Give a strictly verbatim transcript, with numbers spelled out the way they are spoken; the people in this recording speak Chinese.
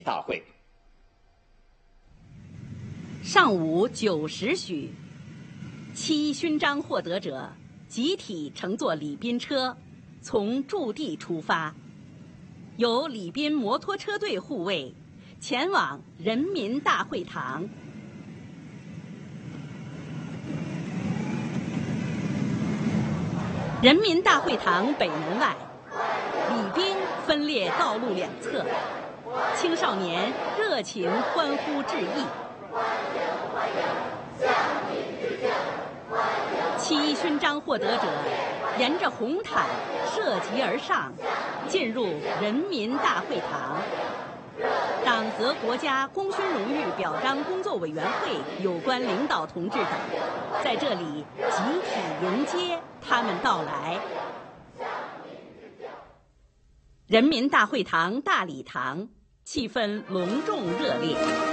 大会。 上午九时许，七一勋章获得者集体乘坐礼宾车从驻地出发，由礼宾摩托车队护卫，前往人民大会堂。人民大会堂北门外，礼宾分列道路两侧，青少年热情欢呼致意。七一勋章获得者沿着红毯涉级而上，进入人民大会堂。党和国家功勋荣誉表彰工作委员会有关领导同志等，在这里集体迎接他们到来。人民大会堂大礼堂气氛隆重热烈。